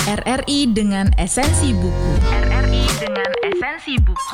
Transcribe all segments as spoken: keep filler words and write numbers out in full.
R R I dengan esensi buku. R R I dengan esensi buku.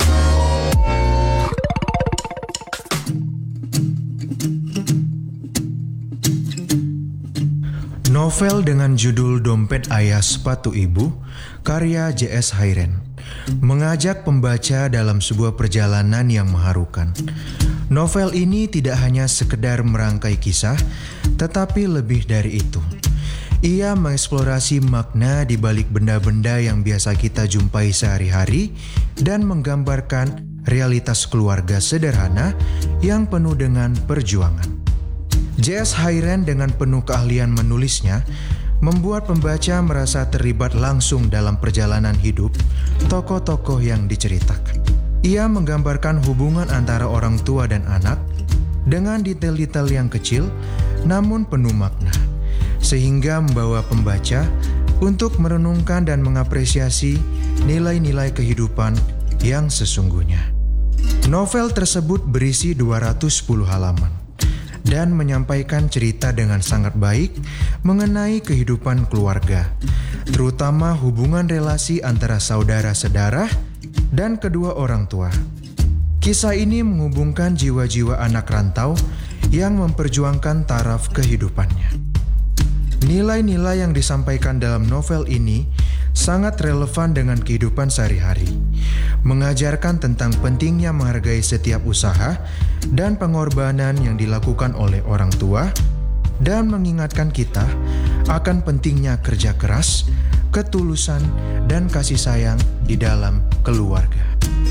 Novel dengan judul Dompet Ayah Sepatu Ibu, karya J S Hayren, mengajak pembaca dalam sebuah perjalanan yang mengharukan. Novel ini tidak hanya sekedar merangkai kisah, tetapi lebih dari itu. Ia mengeksplorasi makna di balik benda-benda yang biasa kita jumpai sehari-hari dan menggambarkan realitas keluarga sederhana yang penuh dengan perjuangan. J S Hayren dengan penuh keahlian menulisnya membuat pembaca merasa terlibat langsung dalam perjalanan hidup tokoh-tokoh yang diceritakan. Ia menggambarkan hubungan antara orang tua dan anak dengan detail-detail yang kecil namun penuh makna, sehingga membawa pembaca untuk merenungkan dan mengapresiasi nilai-nilai kehidupan yang sesungguhnya. Novel tersebut berisi dua ratus sepuluh halaman dan menyampaikan cerita dengan sangat baik mengenai kehidupan keluarga, terutama hubungan relasi antara saudara sedarah dan kedua orang tua. Kisah ini menghubungkan jiwa-jiwa anak rantau yang memperjuangkan taraf kehidupannya. Nilai-nilai yang disampaikan dalam novel ini sangat relevan dengan kehidupan sehari-hari, mengajarkan tentang pentingnya menghargai setiap usaha dan pengorbanan yang dilakukan oleh orang tua, dan mengingatkan kita akan pentingnya kerja keras, ketulusan, dan kasih sayang di dalam keluarga.